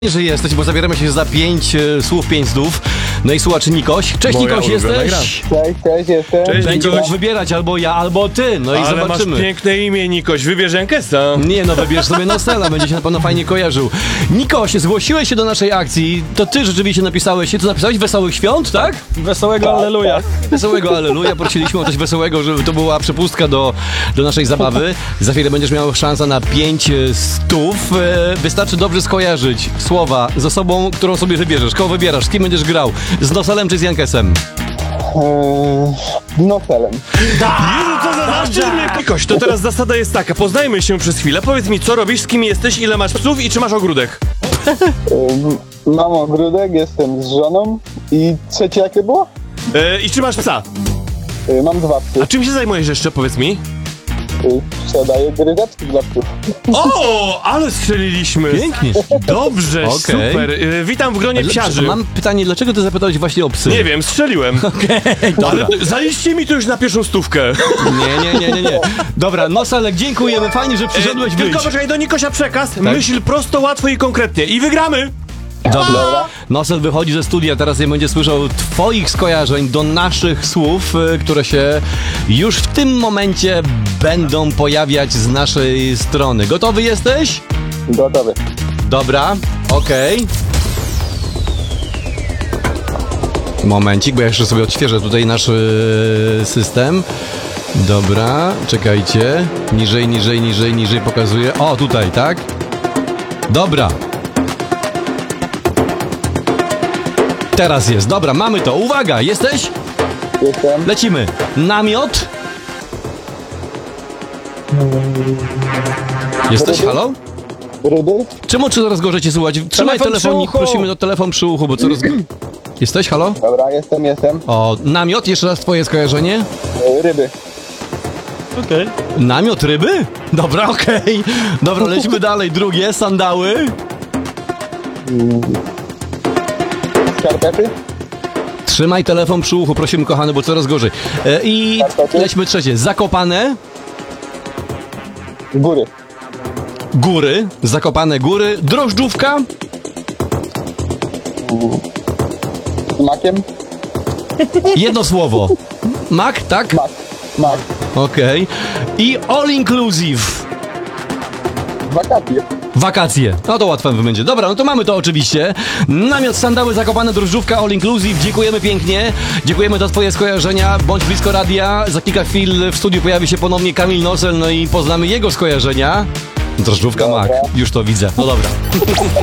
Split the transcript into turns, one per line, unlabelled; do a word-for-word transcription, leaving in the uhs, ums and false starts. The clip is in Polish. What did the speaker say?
Że jesteś, bo zabieramy się za pięć e, słów, pięć zdów. No i słuchacz Nikoś. Cześć
Moja
Nikoś,
ulubiona
jesteś?
Cześć, cześć, jestem.
Cześć,
Będzie
Nikoś.
mógł wybierać albo ja, albo ty. No i
Ale
zobaczymy.
masz piękne imię, Nikoś. Wybierz Jankesa.
Nie no, wybierz sobie Nosela, będzie się na pewno fajnie kojarzył. Nikoś, zgłosiłeś się do naszej akcji. To ty rzeczywiście napisałeś się. To napisałeś Wesołych Świąt, tak?
Wesołego Alleluja.
Wesołego Alleluja. Prosiliśmy o coś wesołego, żeby to była przepustka do, do naszej zabawy. Za chwilę będziesz miał szansę na pięć e, stów. E, Wystarczy dobrze skojarzyć słowa z osobą, którą sobie wybierzesz. Kogo wybierasz? Z kim będziesz grał? Z Noselem czy z Jankesem?
Eee, Noselem.
Jezu, co za zaszczyt! Nikoś, to teraz zasada jest taka. Poznajmy się przez chwilę. Powiedz mi, co robisz, z kim jesteś, ile masz psów i czy masz ogródek?
Eee, mam ogródek, jestem z żoną. I trzecie jakie było?
E, I czy masz psa?
Eee, mam dwa psy.
A czym się zajmujesz jeszcze, powiedz mi?
Eee, sprzedaję gryzaczki dla psów.
O, ale strzeliliśmy.
Pięknie.
Dobrze,
Okej.
super. E, witam w gronie psiarzy.
Mam pytanie, dlaczego ty zapytałeś właśnie o psy?
Nie wiem, strzeliłem.
Okej, dobra.
Ale zaliście mi to już na pierwszą stówkę.
Nie, nie, nie, nie, nie. Dobra, Noselek, dziękujemy. Fajnie, że przyszedłeś,
E,
wyjdź.
tylko poczekaj, do Nikosia przekaz. Myśl prosto, łatwo i konkretnie. I wygramy.
Dobra. Nosel wychodzi ze studia, teraz nie będzie słyszał twoich skojarzeń do naszych słów, y, które się już w tym momencie będą pojawiać z naszej strony. Gotowy jesteś?
Gotowy.
Dobra, okej. Momencik, bo ja jeszcze sobie odświeżę tutaj nasz y, system. Dobra, czekajcie. Niżej, niżej, niżej, niżej pokazuję. O, tutaj, tak? Dobra. Teraz jest. Dobra, mamy to. Uwaga, jesteś?
Jestem.
Lecimy. Namiot. Jesteś? Halo?
Rudy.
Czemu czy coraz gorzej cię słuchać? Trzymaj
Telefon przy
telefonik,
uchu.
prosimy do telefon przy uchu, bo coraz... Jesteś? Halo?
Dobra, jestem, jestem.
O, namiot, jeszcze raz twoje skojarzenie.
Eee, ryby.
Okej.
Namiot ryby? Dobra, okej. Dobra, lecimy dalej. Drugie, sandały.
Skarpety.
Trzymaj telefon przy uchu, prosimy kochany, bo coraz gorzej. E, I
Skarpety.
lećmy trzecie. Zakopane.
Góry.
Góry. Zakopane góry. Drożdżówka.
Z makiem.
Jedno słowo. Mak, tak?
Mak. Mak.
Okej. I all inclusive.
Wakacje.
Wakacje. No to łatwe będzie. Dobra, no to mamy to oczywiście. Namiot, sandały, zakopane, drożdżówka, all inclusive. Dziękujemy pięknie. Dziękujemy za twoje skojarzenia. Bądź blisko radia. Za kilka chwil w studiu pojawi się ponownie Kamil Nosel, no i poznamy jego skojarzenia. Drożdżówka,
Dobra.
mak. Już to widzę. No dobra.